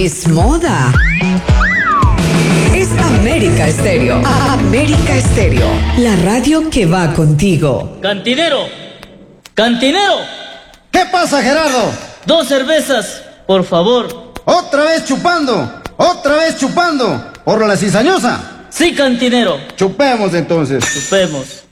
es moda. Es América Estéreo. América Estéreo. La radio que va contigo. ¡Cantinero! ¡Cantinero! ¿Qué pasa, Gerardo? 2 cervezas, por favor. ¿Otra vez chupando? ¿Otra vez chupando? ¿Por la cizañosa? Sí, cantinero. Chupemos entonces. Chupemos.